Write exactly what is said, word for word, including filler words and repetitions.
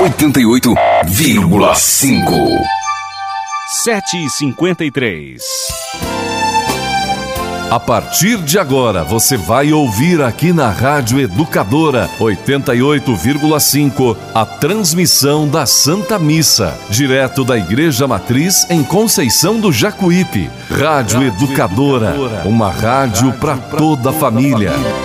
oitenta e oito vírgula cinco. sete e cinquenta e três. A partir de agora, você vai ouvir aqui na Rádio Educadora oitenta e oito vírgula cinco a transmissão da Santa Missa, direto da Igreja Matriz em Conceição do Jacuípe. Rádio Educadora, uma rádio para toda a família.